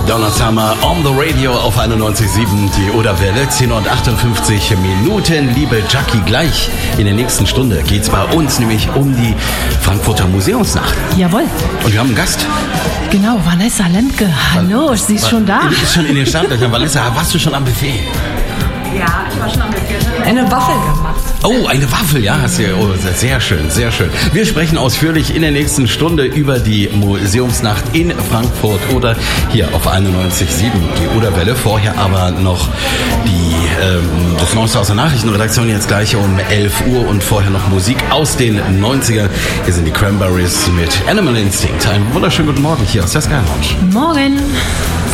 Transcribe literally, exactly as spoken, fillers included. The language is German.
Donna Summer on the Radio auf einundneunzig Komma sieben, die Oderwelle, zehn Uhr achtundfünfzig Minuten. Liebe Jackie, gleich in der nächsten Stunde geht es bei uns nämlich um die Frankfurter Museumsnacht. Jawohl. Und wir haben einen Gast. Genau, Vanessa Lemke. Hallo, sie ist schon da. Sie ist schon in den Startlöchern. Vanessa, warst du schon am Buffet? Ja, ich war schon am Buffet. Eine Waffel gemacht. Oh, eine Waffel, ja, hast du, oh, sehr schön, sehr schön. Wir sprechen ausführlich in der nächsten Stunde über die Museumsnacht in Frankfurt oder hier auf einundneunzig Komma sieben, die Oderwelle. Vorher aber noch die, ähm, das Neueste aus der Nachrichtenredaktion, jetzt gleich um elf Uhr und vorher noch Musik aus den neunzigern. Hier sind die Cranberries mit Animal Instinct. Einen wunderschönen guten Morgen hier aus der Sky Lounge. Morgen.